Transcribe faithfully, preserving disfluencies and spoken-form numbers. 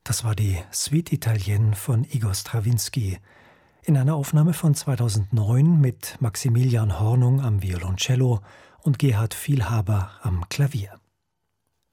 Das war die Suite Italienne von Igor Strawinski in einer Aufnahme von zweitausendneun mit Maximilian Hornung am Violoncello und Gerhard Vielhaber am Klavier.